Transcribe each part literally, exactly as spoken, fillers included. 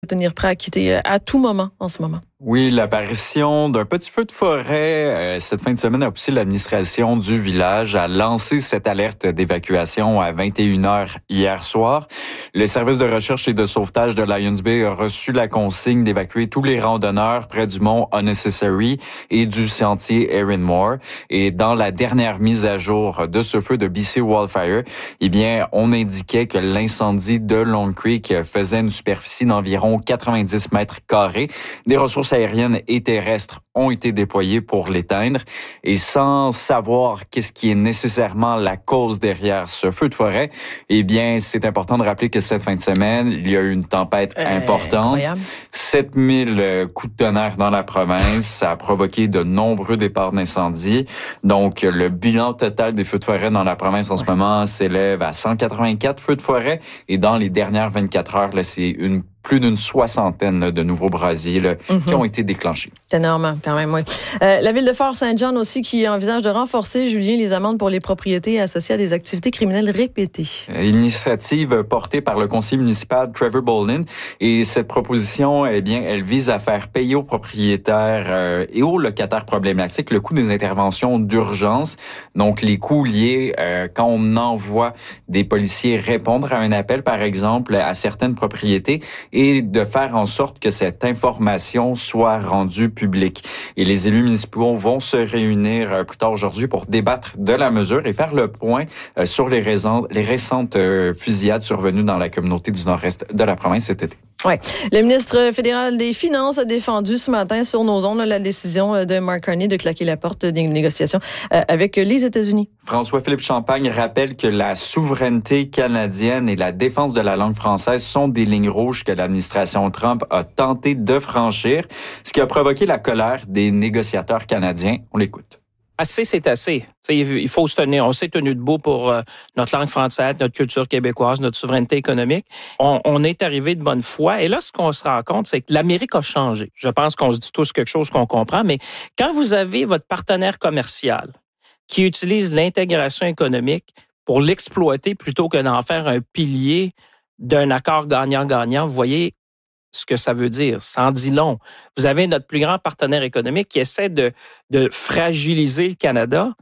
tenir prêt à quitter à tout moment en ce moment. Oui, l'apparition d'un petit feu de forêt euh, cette fin de semaine a poussé l'administration du village à lancer cette alerte d'évacuation à vingt et une heures hier soir. Le service de recherche et de sauvetage de Lions Bay a reçu la consigne d'évacuer tous les randonneurs près du mont Unnecessary et du sentier Erin Moore. Et dans la dernière mise à jour de ce feu de B C Wildfire, eh bien, on indiquait que l'incendie de Long Creek faisait une superficie d'environ quatre-vingt-dix mètres carrés. Des ressources aériennes et terrestres ont été déployées pour l'éteindre. Et sans savoir qu'est-ce qui est nécessairement la cause derrière ce feu de forêt, eh bien, c'est important de rappeler que cette fin de semaine, il y a eu une tempête euh, importante. Incroyable. sept mille coups de tonnerre dans la province. Ça a provoqué de nombreux départs d'incendie. Donc, le bilan total des feux de forêt dans la province en ouais. ce moment s'élève à cent quatre-vingt-quatre feux de forêt. Et dans les dernières vingt-quatre heures, là, c'est une plus d'une soixantaine de nouveaux brasiers là, mm-hmm. qui ont été déclenchés. C'est énorme, quand même, oui. Euh, la ville de Fort-Saint-John aussi qui envisage de renforcer, Julien, les amendes pour les propriétés associées à des activités criminelles répétées. Initiative portée par le conseiller municipal Trevor Bolden. Et cette proposition, eh bien, elle vise à faire payer aux propriétaires euh, et aux locataires problématiques le coût des interventions d'urgence. Donc, les coûts liés euh, quand on envoie des policiers répondre à un appel, par exemple, à certaines propriétés, et de faire en sorte que cette information soit rendue publique. Et les élus municipaux vont se réunir plus tard aujourd'hui pour débattre de la mesure et faire le point sur les, raisons, les récentes fusillades survenues dans la communauté du nord-est de la province cet été. Oui. Le ministre fédéral des Finances a défendu ce matin sur nos ondes la décision de Mark Carney de claquer la porte des négociations avec les États-Unis. François-Philippe Champagne rappelle que la souveraineté canadienne et la défense de la langue française sont des lignes rouges que l'administration Trump a tenté de franchir, ce qui a provoqué la colère des négociateurs canadiens. On l'écoute. Assez, c'est assez. T'sais, il faut se tenir. On s'est tenu debout pour euh, notre langue française, notre culture québécoise, notre souveraineté économique. On, on est arrivé de bonne foi. Et là, ce qu'on se rend compte, c'est que l'Amérique a changé. Je pense qu'on se dit tous quelque chose qu'on comprend, mais quand vous avez votre partenaire commercial qui utilise l'intégration économique pour l'exploiter plutôt que d'en faire un pilier d'un accord gagnant-gagnant, vous voyez ce que ça veut dire. Ça en dit long. Vous avez notre plus grand partenaire économique qui essaie de, de fragiliser le Canada.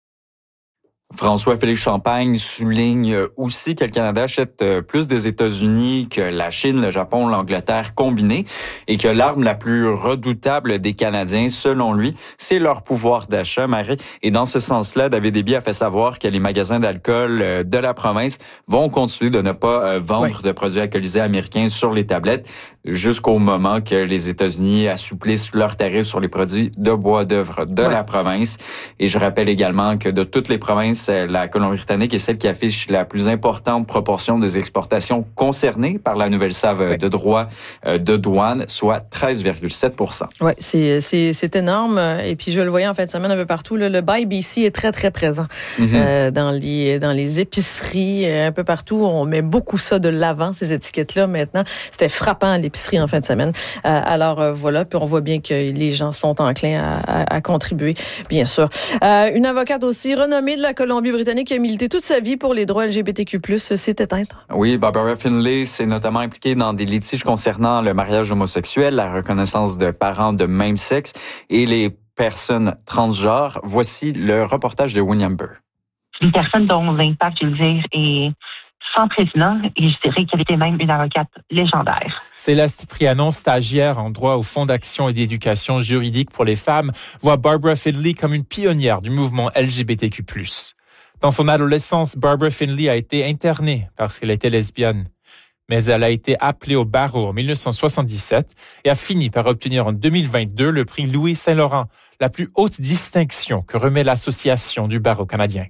François-Philippe Champagne souligne aussi que le Canada achète plus des États-Unis que la Chine, le Japon, l'Angleterre combinés et que l'arme la plus redoutable des Canadiens, selon lui, c'est leur pouvoir d'achat, Marie. Et dans ce sens-là, David Eby a fait savoir que les magasins d'alcool de la province vont continuer de ne pas vendre oui. de produits alcoolisés américains sur les tablettes jusqu'au moment que les États-Unis assouplissent leurs tarifs sur les produits de bois d'œuvre de oui. la province. Et je rappelle également que de toutes les provinces, la Colombie-Britannique est celle qui affiche la plus importante proportion des exportations concernées par la nouvelle S A V oui. de droit de douane, soit treize virgule sept pour cent. Oui, c'est, c'est, c'est énorme. Et puis, je le voyais en fin de semaine un peu partout. Là, le Buy B C est très, très présent mm-hmm. euh, dans, les, dans les épiceries, un peu partout. On met beaucoup ça de l'avant, ces étiquettes-là, maintenant. C'était frappant à l'épicerie en fin de semaine. Euh, alors, euh, voilà. Puis, on voit bien que les gens sont enclins à, à, à contribuer, bien sûr. Euh, une avocate aussi renommée de la Colombie-Britannique qui a milité toute sa vie pour les droits L G B T Q plus, s'est éteinte. Oui, Barbara Finlay s'est notamment impliquée dans des litiges concernant le mariage homosexuel, la reconnaissance de parents de même sexe et les personnes transgenres. Voici le reportage de William Burr. Une personne dont l'impact, je veux dire, est sans précédent, et je dirais qu'elle était même une avocate légendaire. Céleste Trianon, stagiaire en droit au Fonds d'action et d'éducation juridique pour les femmes, voit Barbara Finlay comme une pionnière du mouvement L G B T Q plus. Dans son adolescence, Barbara Finlay a été internée parce qu'elle était lesbienne. Mais elle a été appelée au barreau en dix-neuf cent soixante-dix-sept et a fini par obtenir en deux mille vingt-deux le prix Louis Saint-Laurent, la plus haute distinction que remet l'Association du barreau canadien.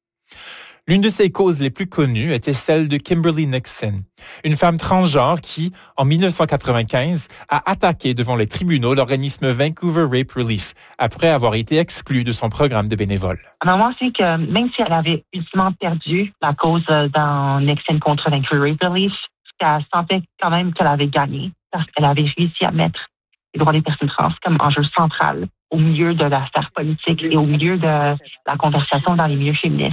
L'une de ses causes les plus connues était celle de Kimberly Nixon, une femme transgenre qui, en dix-neuf cent quatre-vingt-quinze, a attaqué devant les tribunaux l'organisme Vancouver Rape Relief après avoir été exclue de son programme de bénévoles. Maman, c'est que même si elle avait ultimement perdu la cause dans Nixon contre Vancouver Rape Relief, elle sentait quand même qu'elle avait gagné parce qu'elle avait réussi à mettre les droits des personnes trans comme enjeu central au milieu de la sphère politique et au milieu de la conversation dans les milieux féministes.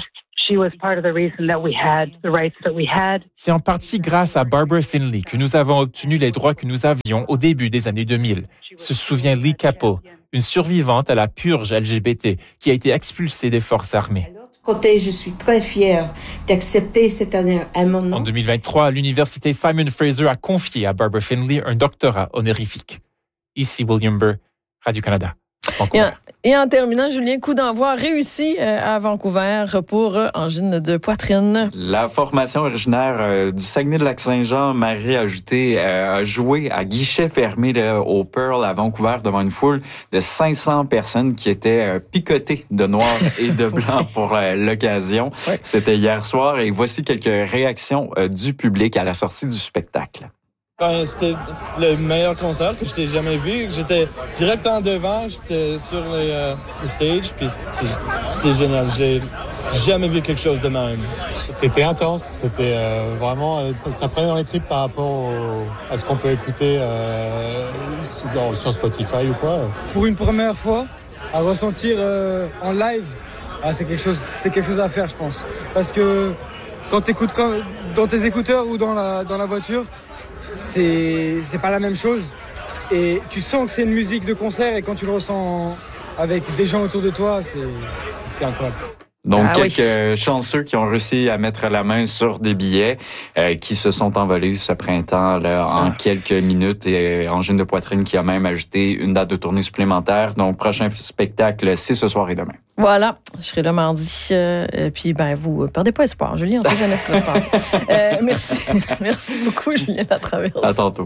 C'est en partie grâce à Barbara Finley que nous avons obtenu les droits que nous avions au début des années deux mille, se souvient Lee Capo, une survivante à la purge L G B T qui a été expulsée des forces armées. De l'autre côté, je suis très fière d'accepter cet amendement. En deux mille vingt-trois, l'université Simon Fraser a confié à Barbara Finley un doctorat honorifique. Ici William Burr, Radio-Canada. Et en, et en terminant, Julien, coup d'envoi réussi à Vancouver pour angine de poitrine. La formation originaire euh, du Saguenay-de-Lac-Saint-Jean, Marie Ajouté, euh, a joué à guichet fermé là, au Pearl à Vancouver devant une foule de cinq cents personnes qui étaient euh, picotées de noir et de blanc pour euh, l'occasion. Ouais. C'était hier soir et voici quelques réactions euh, du public à la sortie du spectacle. Ben, c'était le meilleur concert que j'étais jamais vu. J'étais direct en devant, j'étais sur les, euh, les stages, puis c'était génial. J'ai jamais vu quelque chose de même. C'était intense, c'était euh, vraiment, euh, ça prenait dans les tripes par rapport au, à ce qu'on peut écouter euh, sur, sur Spotify ou quoi. Pour une première fois, à ressentir euh, en live, ah, c'est quelque chose, c'est quelque chose à faire, je pense. Parce que quand t'écoutes quand, dans tes écouteurs ou dans la dans la voiture, c'est c'est pas la même chose et tu sens que c'est une musique de concert et quand tu le ressens avec des gens autour de toi, c'est c'est incroyable. Donc, ah, quelques oui. chanceux qui ont réussi à mettre la main sur des billets euh, qui se sont envolés ce printemps là, en ah. quelques minutes. Et euh, Angine de poitrine qui a même ajouté une date de tournée supplémentaire. Donc, prochain spectacle, c'est ce soir et demain. Voilà, je serai là mardi. Euh, et puis, ben, vous, perdez pas espoir, Julien. On ne sait jamais ce qui va se passer. Euh, merci. Merci beaucoup, Julien Latraverse. À tantôt.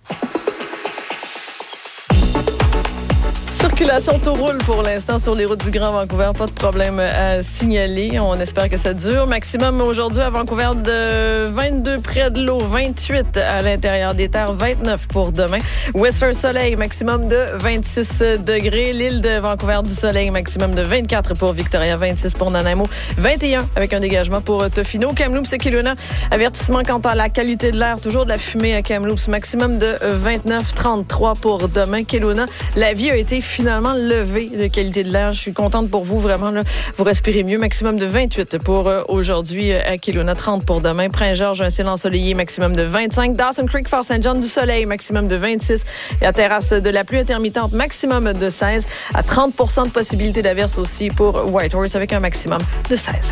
Circulation tout roule pour l'instant sur les routes du Grand Vancouver. Pas de problème à signaler. On espère que ça dure. Maximum aujourd'hui à Vancouver de vingt-deux près de l'eau, vingt-huit à l'intérieur des terres, vingt-neuf pour demain. Whistler Soleil, maximum de vingt-six degrés. L'île de Vancouver du Soleil, maximum de vingt-quatre pour Victoria, vingt-six pour Nanaimo, vingt et un avec un dégagement pour Tofino. Kamloops et Kelowna, avertissement quant à la qualité de l'air. Toujours de la fumée à Kamloops, maximum de vingt-neuf, trente-trois pour demain. Kelowna, la vie a été finalement levé de qualité de l'air. Je suis contente pour vous, vraiment. Là, vous respirez mieux. Maximum de vingt-huit pour euh, aujourd'hui à Kelowna, trente pour demain. Prince-Georges, un ciel ensoleillé, maximum de vingt-cinq. Dawson Creek, Fort Saint John, du soleil, maximum de vingt-six. Et à Terrasse de la pluie intermittente, maximum de seize. À trente pour cent de possibilité d'averse aussi pour Whitehorse avec un maximum de seize.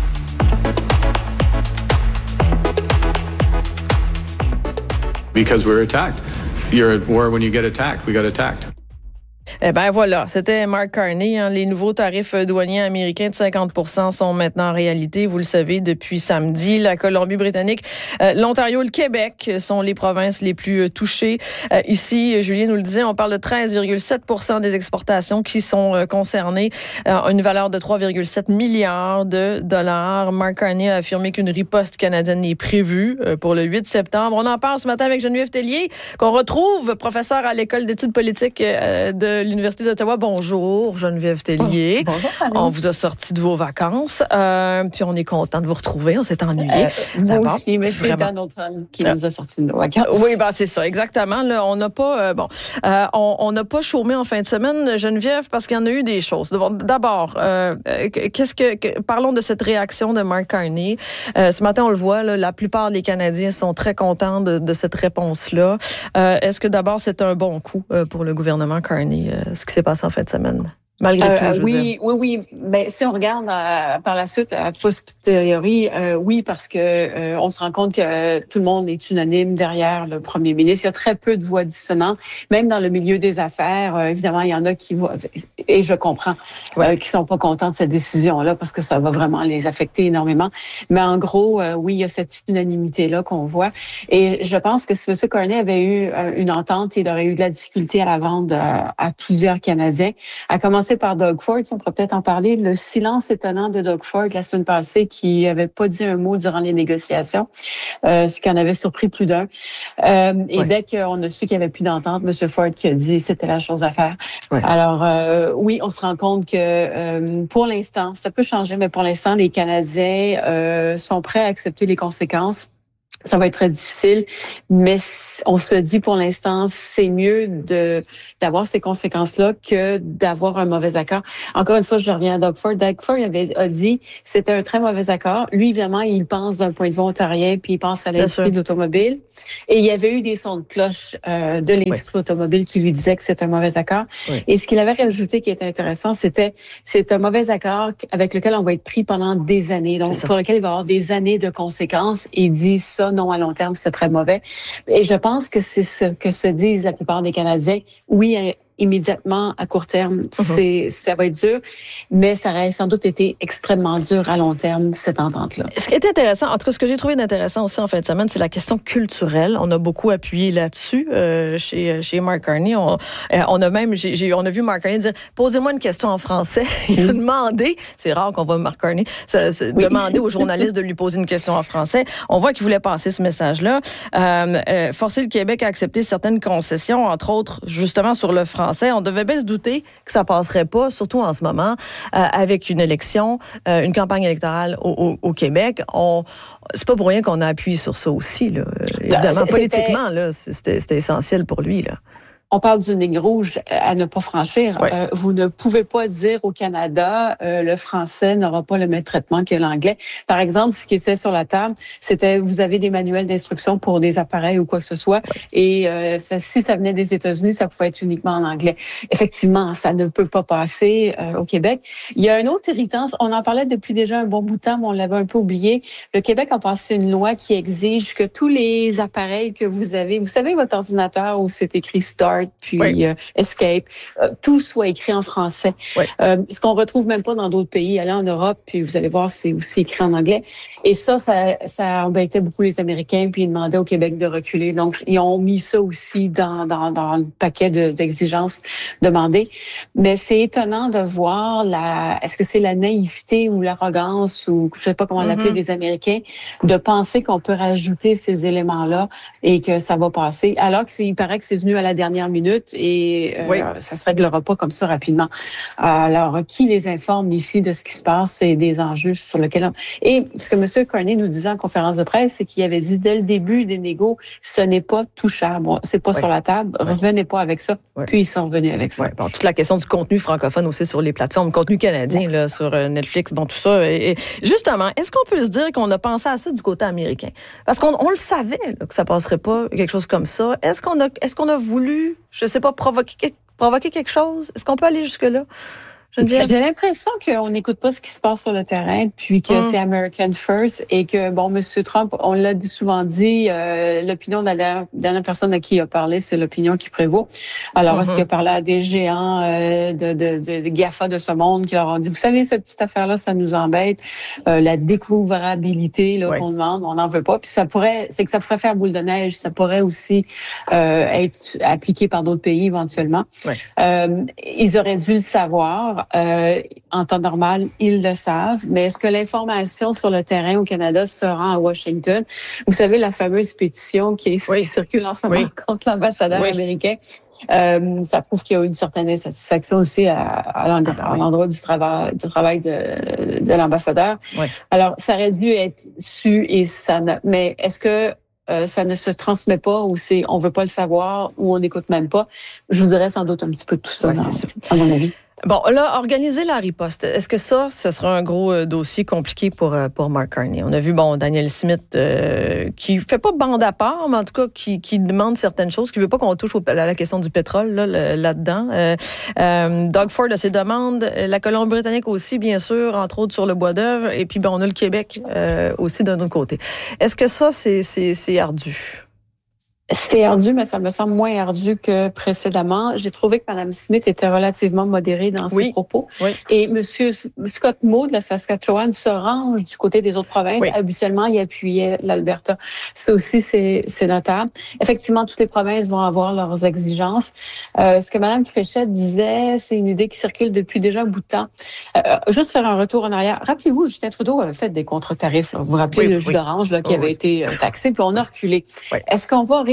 Because we're attacked. You're at war when you get attacked. We got attacked. Eh ben voilà, c'était Mark Carney. Hein. Les nouveaux tarifs douaniers américains de cinquante pour cent sont maintenant en réalité, vous le savez, depuis samedi. La Colombie-Britannique, euh, l'Ontario et le Québec sont les provinces les plus touchées. Euh, ici, Julien nous le disait, on parle de treize virgule sept pour cent des exportations qui sont euh, concernées, euh, une valeur de trois virgule sept milliards de dollars. Mark Carney a affirmé qu'une riposte canadienne est prévue euh, pour le huit septembre. On en parle ce matin avec Geneviève Tellier, qu'on retrouve professeure à l'École d'études politiques euh, de l'Université d'Ottawa. Bonjour, Geneviève Tellier. Oh, bonjour, Annie. On vous a sorti de vos vacances, euh, puis on est content de vous retrouver. On s'est ennuyés. Euh, moi aussi, mais c'est Donald Trump qui nous a sorti de nos vacances. Oui, ben c'est ça, exactement. Là, on n'a pas, euh, bon, euh, on on n'a pas chômé en fin de semaine, Geneviève, parce qu'il y en a eu des choses. D'abord, euh, qu'est-ce que, que, parlons de cette réaction de Mark Carney. Euh, ce matin, on le voit, là, la plupart des Canadiens sont très contents de, de cette réponse-là. Euh, est-ce que d'abord c'est un bon coup euh, pour le gouvernement Carney? Ce qui s'est passé en fin de semaine, malgré euh, tout, je veux oui, dire. Oui, oui, oui. Ben, si on regarde euh, par la suite, à posteriori, euh, oui, parce que euh, on se rend compte que tout le monde est unanime derrière le premier ministre. Il y a très peu de voix dissonantes, même dans le milieu des affaires. Euh, évidemment, il y en a qui voient, et je comprends, ouais. euh, qui sont pas contents de cette décision-là parce que ça va vraiment les affecter énormément. Mais en gros, euh, oui, il y a cette unanimité-là qu'on voit. Et je pense que si M. Carney avait eu euh, une entente, il aurait eu de la difficulté à la vendre euh, à plusieurs Canadiens, à commencer par Doug Ford, on pourrait peut-être en parler, le silence étonnant de Doug Ford la semaine passée qui avait pas dit un mot durant les négociations, euh, ce qui en avait surpris plus d'un. Euh, et ouais. Dès qu'on a su qu'il n'y avait plus d'entente, M. Ford qui a dit c'était la chose à faire. Ouais. Alors euh, oui, on se rend compte que euh, pour l'instant, ça peut changer, mais pour l'instant, les Canadiens euh, sont prêts à accepter les conséquences. Ça va être très difficile, mais on se dit pour l'instant, c'est mieux de d'avoir ces conséquences-là que d'avoir un mauvais accord. Encore une fois, je reviens à Doug Ford. Doug Ford avait a dit que c'était un très mauvais accord. Lui, évidemment, il pense d'un point de vue ontarien, puis il pense à l'industrie de l'automobile. Et il y avait eu des sons de cloche euh, de l'industrie oui. automobile qui lui disaient que c'était un mauvais accord. Oui. Et ce qu'il avait rajouté qui était intéressant, c'était c'est un mauvais accord avec lequel on va être pris pendant des années, donc pour lequel il va y avoir des années de conséquences. Il dit ça, non, à long terme, c'est très mauvais. Et je pense que c'est ce que se disent la plupart des Canadiens. Oui, immédiatement, à court terme, uh-huh. c'est ça va être dur, mais ça aurait sans doute été extrêmement dur à long terme, cette entente-là. Ce qui est intéressant, en tout cas, ce que j'ai trouvé d'intéressant aussi en fin de semaine, c'est la question culturelle. On a beaucoup appuyé là-dessus euh, chez chez Mark Carney. On, euh, on a même, j'ai, j'ai, on a vu Mark Carney dire « Posez-moi une question en français. » Il a demandé, c'est rare qu'on voit Mark Carney, ça, ça, oui. demander aux journalistes de lui poser une question en français. On voit qu'il voulait passer ce message-là. Euh, euh, forcer le Québec à accepter certaines concessions, entre autres, justement, sur le français. On devait bien se douter que ça passerait pas, surtout en ce moment, euh, avec une élection, euh, une campagne électorale au, au, au Québec. On, c'est pas pour rien qu'on a appuyé sur ça aussi, là. Évidemment, c'était, politiquement, là, c'était, c'était essentiel pour lui, là. On parle d'une ligne rouge à ne pas franchir. Ouais. Euh, vous ne pouvez pas dire au Canada, euh, le français n'aura pas le même traitement que l'anglais. Par exemple, ce qui était sur la table, c'était vous avez des manuels d'instruction pour des appareils ou quoi que ce soit, ouais. et euh, ça, si ça venait des États-Unis, ça pouvait être uniquement en anglais. Effectivement, ça ne peut pas passer euh, au Québec. Il y a un autre irritant, on en parlait depuis déjà un bon bout de temps, mais on l'avait un peu oublié. Le Québec a passé une loi qui exige que tous les appareils que vous avez, vous savez, votre ordinateur où c'est écrit Start, puis oui. euh, Escape, euh, tout soit écrit en français. Oui. Euh, ce qu'on retrouve même pas dans d'autres pays. Allez en Europe, puis vous allez voir, c'est aussi écrit en anglais. Et ça, ça, ça embêtait beaucoup les Américains, puis ils demandaient au Québec de reculer. Donc, ils ont mis ça aussi dans, dans, dans le paquet de, d'exigences demandées. Mais c'est étonnant de voir la, est-ce que c'est la naïveté ou l'arrogance, ou je sais pas comment mm-hmm. l'appeler, des Américains, de penser qu'on peut rajouter ces éléments-là et que ça va passer, alors que c'est, il paraît que c'est venu à la dernière minute et euh, oui. ça se réglera pas comme ça rapidement. Alors, qui les informe ici de ce qui se passe et des enjeux sur lesquels on... Et ce que M. Carney nous disait en conférence de presse, c'est qu'il avait dit dès le début des négos, ce n'est pas touchable. Bon, c'est pas oui. sur la table. Oui. Revenez pas avec ça. Oui. Puis ils sont revenus avec ça. Oui. Bon, toute la question du contenu francophone aussi sur les plateformes, contenu canadien oui. là, sur Netflix, bon tout ça. Et, et justement, est-ce qu'on peut se dire qu'on a pensé à ça du côté américain? Parce qu'on on le savait là, que ça passerait pas quelque chose comme ça. Est-ce qu'on a, est-ce qu'on a voulu, je sais pas, provoquer, provoquer quelque chose? Est-ce qu'on peut aller jusque-là? Geneviève? J'ai l'impression qu'on n'écoute pas ce qui se passe sur le terrain, puis que mm. c'est American First et que, bon, M. Trump, on l'a souvent dit, euh, l'opinion de la dernière personne à qui il a parlé, c'est l'opinion qui prévaut. Alors, mm-hmm. est-ce qu'il a parlé à des géants euh, de, de, de, de GAFA de ce monde qui leur ont dit, vous savez, cette petite affaire-là, ça nous embête, euh, la découvrabilité là, oui. qu'on demande, on n'en veut pas. Puis ça pourrait, c'est que ça pourrait faire boule de neige, ça pourrait aussi euh, être appliqué par d'autres pays éventuellement. Oui. Euh, ils auraient dû le savoir. Euh, en temps normal, ils le savent, mais est-ce que l'information sur le terrain au Canada se rend à Washington? Vous savez, la fameuse pétition qui, est, oui. qui circule en ce moment oui. contre l'ambassadeur oui. américain, euh, ça prouve qu'il y a eu une certaine insatisfaction aussi à, à l'endroit du travail, du travail de, de l'ambassadeur. Oui. Alors, ça aurait dû être su, et ça n'a, mais est-ce que Euh, ça ne se transmet pas ou c'est on veut pas le savoir ou on n'écoute même pas? Je vous dirais sans doute un petit peu de tout ça, ouais, dans, à mon avis. Bon, là, organiser la riposte, est-ce que ça, ce sera un gros euh, dossier compliqué pour euh, pour Mark Carney? On a vu, bon, Danielle Smith euh, qui fait pas bande à part, mais en tout cas qui, qui demande certaines choses, qui veut pas qu'on touche au, à la question du pétrole là, le, là-dedans. Euh, euh, Doug Ford a ses demandes, la Colombie-Britannique aussi, bien sûr, entre autres sur le bois d'œuvre, et puis ben, on a le Québec euh, aussi d'un autre côté. Est-ce que ça, c'est, c'est, c'est ardu? C'est ardu, mais ça me semble moins ardu que précédemment. J'ai trouvé que Mme Smith était relativement modérée dans ses oui. propos. Oui. Et M. Scott Moe de la Saskatchewan se range du côté des autres provinces. Oui. Habituellement, il appuyait l'Alberta. Ça aussi, c'est, c'est notable. Effectivement, toutes les provinces vont avoir leurs exigences. Euh, ce que Mme Fréchette disait, c'est une idée qui circule depuis déjà un bout de temps. Euh, juste faire un retour en arrière. Rappelez-vous, Justin Trudeau avait fait des contre-tarifs. Là. Vous vous rappelez oui, le jus oui. d'orange là, qui oui, avait oui. été taxé, puis on a reculé. Oui. Est-ce qu'on va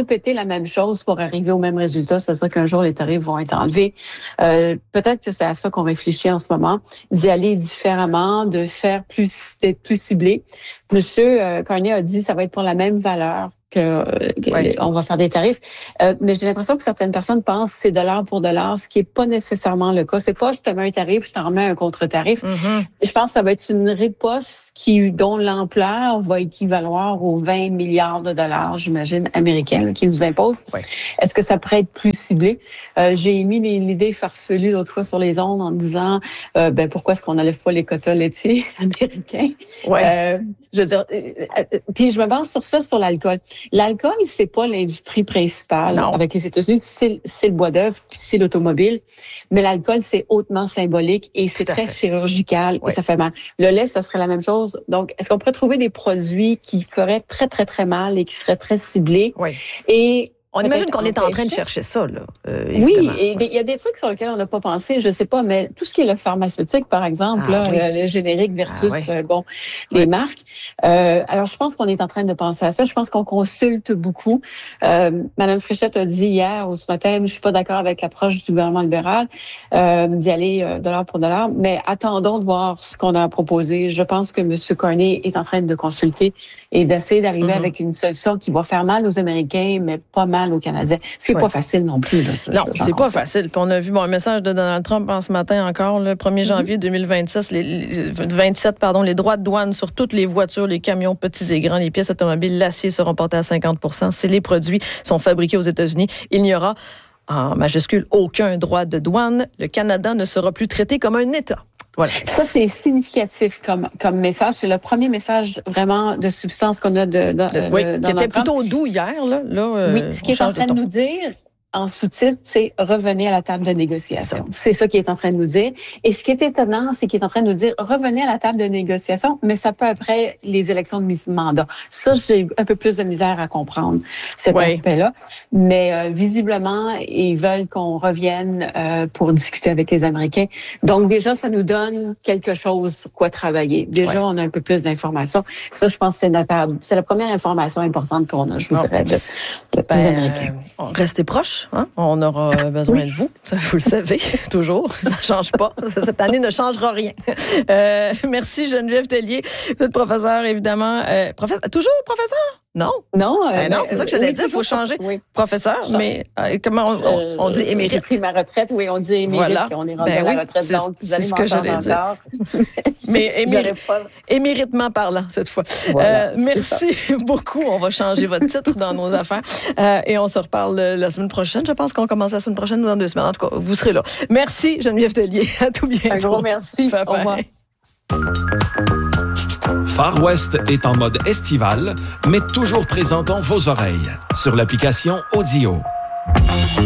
répéter la même chose pour arriver au même résultat, c'est-à-dire qu'un jour, les tarifs vont être enlevés. Euh, peut-être que c'est à ça qu'on réfléchit en ce moment, d'y aller différemment, de faire plus, d'être plus ciblé. Monsieur euh, Carney a dit que ça va être pour la même valeur. Que, que ouais. on va faire des tarifs. Euh, mais j'ai l'impression que certaines personnes pensent que c'est dollar pour dollar, ce qui est pas nécessairement le cas. C'est pas je te mets un tarif, je t'en remets un contre-tarif. Mm-hmm. Je pense que ça va être une riposte qui, dont l'ampleur va équivaloir aux vingt milliards de dollars, j'imagine, américains, là, qui nous imposent. Ouais. Est-ce que ça pourrait être plus ciblé? Euh, j'ai émis l'idée farfelue l'autre fois sur les ondes en disant, euh, ben, pourquoi est-ce qu'on n'enlève pas les quotas laitiers américains? Ouais. Euh, je veux dire, euh, euh, puis je me base sur ça, sur l'alcool. L'alcool, c'est pas l'industrie principale non. avec les États-Unis, c'est, c'est le bois d'œuvre, puis c'est l'automobile. Mais l'alcool, c'est hautement symbolique et c'est Tout très chirurgical oui. et ça fait mal. Le lait, ça serait la même chose. Donc, est-ce qu'on pourrait trouver des produits qui feraient très, très, très mal et qui seraient très ciblés? Oui. Et on imagine qu'on est en train de chercher ça, là. Euh, oui, et il ouais. y a des trucs sur lesquels on n'a pas pensé, je sais pas, mais tout ce qui est le pharmaceutique, par exemple, ah, là, oui. le, le générique versus, ah, oui. euh, bon, oui. les marques. Euh, alors, je pense qu'on est en train de penser à ça. Je pense qu'on consulte beaucoup. Euh, Madame Fréchette a dit hier ou ce matin, je suis pas d'accord avec l'approche du gouvernement libéral euh, d'y aller euh, dollar pour dollar, mais attendons de voir ce qu'on a proposé. Je pense que M. Carney est en train de consulter et d'essayer d'arriver mm-hmm. avec une solution qui va faire mal aux Américains, mais pas mal aux Canadiens. C'est ouais. pas facile non plus. Là, ça, non, c'est pas console. facile. Puis on a vu bon, un message de Donald Trump en ce matin encore, le premier janvier deux mille vingt-six, les, les vingt-sept, pardon, les droits de douane sur toutes les voitures, les camions, petits et grands, les pièces automobiles, l'acier seront portés à cinquante pour cent. Si les produits sont fabriqués aux États-Unis, il n'y aura, en majuscule, aucun droit de douane. Le Canada ne sera plus traité comme un État. Voilà. Ça, c'est significatif comme, comme message. C'est le premier message vraiment de substance qu'on a de, de, de oui, de, qui était plutôt doux hier. Là, là, euh, oui, ce qui est en train de, de nous dire, en sous-titre, c'est revenez à la table de négociation. C'est ça. c'est ça qu'il est en train de nous dire. Et ce qui est étonnant, c'est qu'il est en train de nous dire revenez à la table de négociation, mais ça peut après les élections de mi-mandat. Ça, j'ai un peu plus de misère à comprendre cet oui. aspect-là. Mais euh, visiblement, ils veulent qu'on revienne euh, pour discuter avec les Américains. Donc déjà, ça nous donne quelque chose sur quoi travailler. Déjà, oui. on a un peu plus d'informations. Ça, je pense que c'est notable. C'est la première information importante qu'on a, je vous dirais, de, de, ben, des Américains. Euh, restez proches. Hein? On aura besoin oui. de vous, vous le savez, toujours. Ça ne change pas. Cette année ne changera rien. Euh, merci Geneviève Tellier. Vous êtes professeure, évidemment. Euh, professeur, toujours professeur? Non. Non, euh, euh, non, c'est ça que j'allais oui, dire. Il faut changer. Oui. Professeur, je mais euh, comment on, on, on dit émérite? J'ai pris ma retraite. Oui, on dit émérite. Voilà. On est rendu ben à oui, la retraite. C'est, donc, vous allez ce que j'allais dire. mais émérite, pas... éméritement parlant, cette fois. Voilà, euh, merci ça. beaucoup. On va changer votre titre dans nos affaires. Euh, et on se reparle la semaine prochaine. Je pense qu'on commence la semaine prochaine ou dans deux semaines. En tout cas, vous serez là. Merci, Geneviève Tellier. À tout bientôt. Un gros merci. Bye bye. Au revoir. Far West est en mode estival, mais toujours présent dans vos oreilles sur l'application Audio.